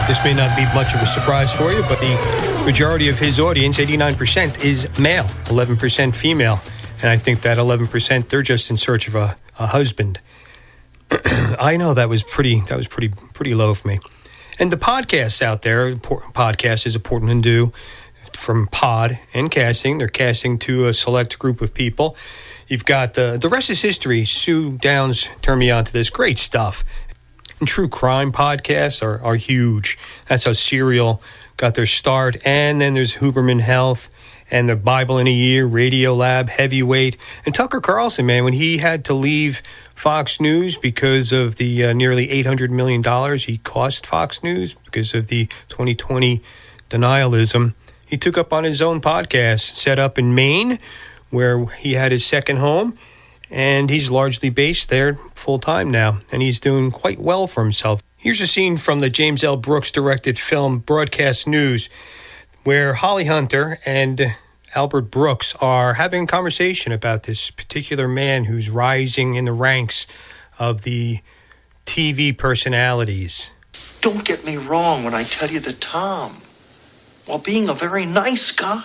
This may not be much of a surprise for you, but the majority of his audience, 89%, is male, 11% female. And I think that 11%, they're just in search of a husband. I know that was pretty low for me. And the podcasts out there, podcast is important to do from pod and casting. They're casting to a select group of people. You've got the rest is history. Sue Downs turned me on to this great stuff. And true crime podcasts are huge. That's how Serial got their start. And then there's Huberman Health and the Bible in a Year, Radio Lab, Heavyweight. And Tucker Carlson, man, when he had to leave Fox News because of the nearly $800 million he cost Fox News because of the 2020 denialism, he took up on his own podcast, set up in Maine, where he had his second home. And he's largely based there full-time now, and he's doing quite well for himself. Here's a scene from the James L. Brooks directed film Broadcast News, where Holly Hunter and Albert Brooks are having a conversation about this particular man who's rising in the ranks of the TV personalities. Don't get me wrong when I tell you that Tom, while being a very nice guy,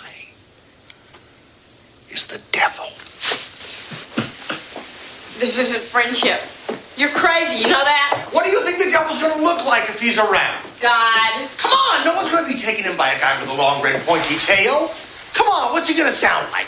is the devil. This isn't friendship. You're crazy, you know that? What do you think the devil's going to look like if he's around? God. Come on, no one's going to be taken in by a guy with a long, red, pointy tail. Come on, what's he going to sound like?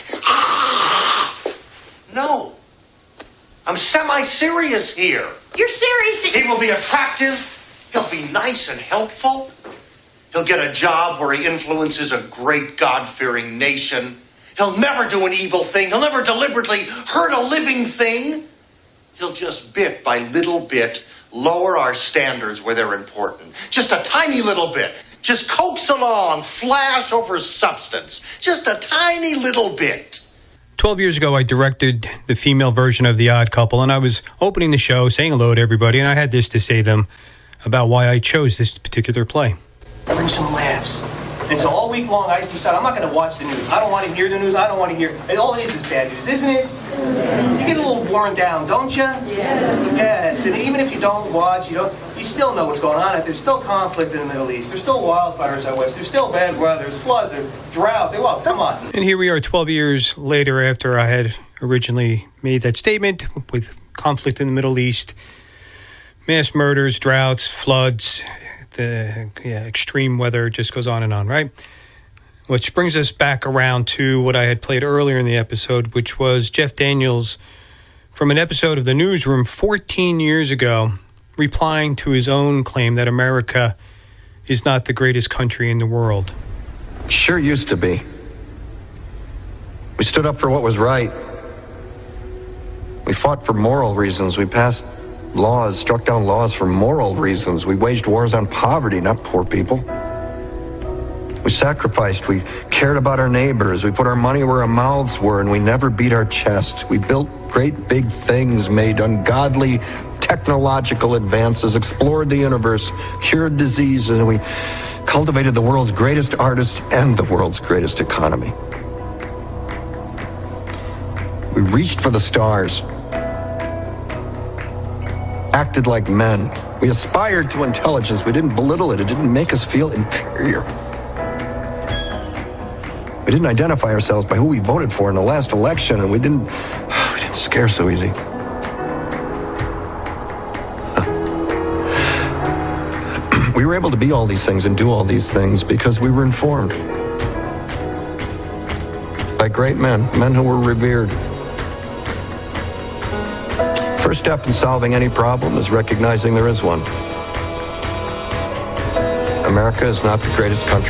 No. I'm semi-serious here. You're serious? He will be attractive. He'll be nice and helpful. He'll get a job where he influences a great God-fearing nation. He'll never do an evil thing. He'll never deliberately hurt a living thing. He'll just bit by little bit lower our standards where they're important. Just a tiny little bit. Just coax along, flash over substance. Just a tiny little bit. 12 years ago, I directed the female version of The Odd Couple, and I was opening the show, saying hello to everybody, and I had this to say to them about why I chose this particular play. Bring some laughs. And so all week long, I decided I'm not going to watch the news. I don't want to hear the news. I don't want to hear. And all it is bad news, isn't it? You get a little worn down, don't you? Yes. Yes. And even if you don't watch, you still know what's going on. There's still conflict in the Middle East. There's still wildfires out west. There's still bad weather. There's floods. There's drought. Well, come on. And here we are 12 years later after I had originally made that statement with conflict in the Middle East, mass murders, droughts, floods. The extreme weather just goes on and on, right? Which brings us back around to what I had played earlier in the episode, which was Jeff Daniels from an episode of The Newsroom 14 years ago, replying to his own claim that America is not the greatest country in the world. Sure used to be. We stood up for what was right. We fought for moral reasons. We passed laws, struck down laws for moral reasons. We waged wars on poverty, not poor people. We sacrificed. We cared about our neighbors. We put our money where our mouths were, and we never beat our chest. We built great big things, made ungodly technological advances, explored the universe, cured diseases, and we cultivated the world's greatest artists and the world's greatest economy. We reached for the stars, acted like men. We aspired to intelligence. We didn't belittle it. It didn't make us feel inferior. We didn't identify ourselves by who we voted for in the last election, and we didn't scare so easy. We were able to be all these things and do all these things because we were informed by great men who were revered. First step in solving any problem is recognizing there is one. America is not the greatest country